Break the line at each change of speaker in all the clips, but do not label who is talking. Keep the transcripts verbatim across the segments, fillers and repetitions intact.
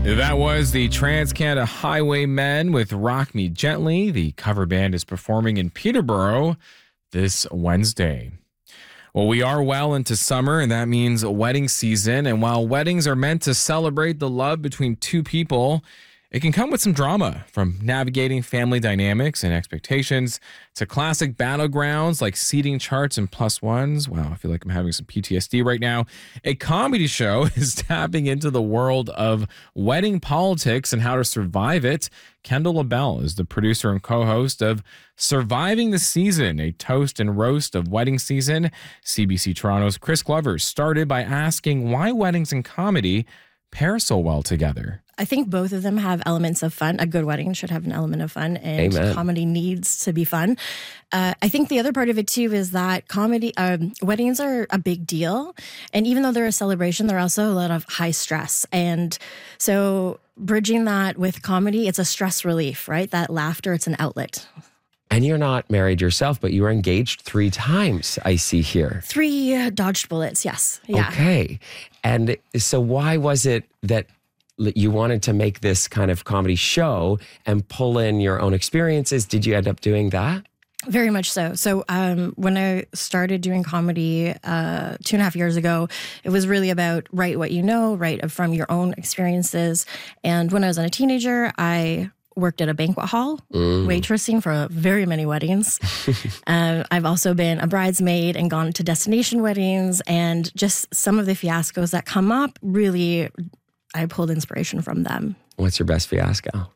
That was the Trans-Canada Highwaymen with Rock Me Gently. The cover band is performing in Peterborough this Wednesday. Well, we are well into summer, and that means wedding season. And while weddings are meant to celebrate the love between two people, it can come with some drama, from navigating family dynamics and expectations to classic battlegrounds like seating charts and plus ones. Wow, I feel like I'm having some P T S D right now. A comedy show is tapping into the world of wedding politics and how to survive it. Kendall LaBelle is the producer and co-host of Surviving the Season, a toast and roast of wedding season. C B C Toronto's Chris Glover started by asking why weddings and comedy pair so well together.
I think both of them have elements of fun. A good wedding should have an element of fun, and
Amen.
Comedy needs to be fun. Uh, I think the other part of it too is that comedy um, weddings are a big deal, and even though they're a celebration, they're also a lot of high stress. And so, bridging that with comedy, it's a stress relief, right? That laughter, it's an outlet.
And you're not married yourself, but you were engaged three times, I see here.
Three uh, dodged bullets, yes. Yeah.
Okay. And so why was it that you wanted to make this kind of comedy show and pull in your own experiences? Did you end up doing that?
Very much so. So um, when I started doing comedy uh, two and a half years ago, it was really about write what you know, write from your own experiences. And when I was a teenager, I worked at a banquet hall, mm. waitressing for very many weddings. uh, I've also been a bridesmaid and gone to destination weddings, and just some of the fiascos that come up, really, I pulled inspiration from them.
What's your best fiasco?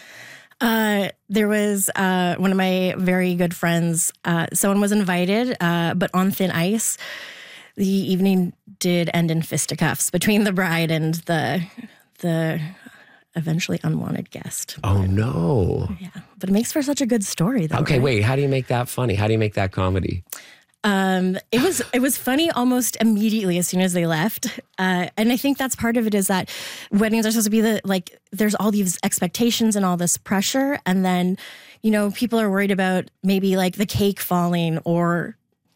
Uh, there was uh, one of my very good friends. Uh, someone was invited, uh, but on thin ice. The evening did end in fisticuffs between the bride and the the eventually unwanted guest.
Oh, no.
Yeah, but it makes for such a good story, though.
Okay,
right?
wait. How do you make that funny? How do you make that comedy?
Um, it was it was funny almost immediately as soon as they left, uh, and I think that's part of it is that weddings are supposed to be the like. There's all these expectations and all this pressure, and then you know people are worried about maybe like the cake falling or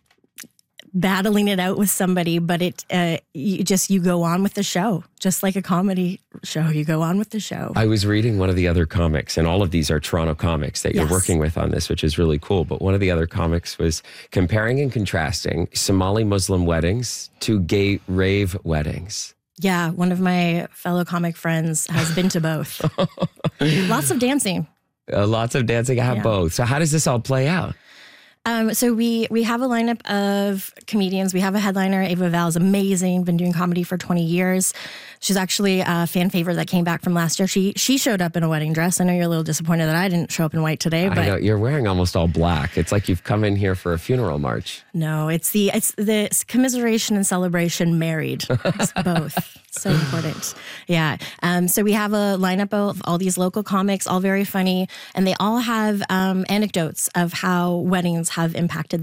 battling it out with somebody, but it uh, you just you go on with the show, just like a comedy show. You go on with the show.
I was reading one of the other comics, and all of these are Toronto comics that you're
Yes.
working with on this, which is really cool. But one of the other comics was comparing and contrasting Somali Muslim weddings to gay rave weddings.
Yeah, one of my fellow comic friends has been to both. Lots of dancing.
Uh, lots of dancing. I have
Yeah.
both. So how does this all play out?
Um, so we we have a lineup of comedians. We have a headliner. Ava Val is amazing. Been doing comedy for twenty years. She's actually a fan favorite that came back from last year. She she showed up in a wedding dress. I know you're a little disappointed that I didn't show up in white today, but
I know you're wearing almost all black. It's like you've come in here for a funeral march.
no, it's the it's the commiseration and celebration married. It's both. So important. Yeah. Um, so we have a lineup of all these local comics, all very funny, and they all have um, anecdotes of how weddings have impacted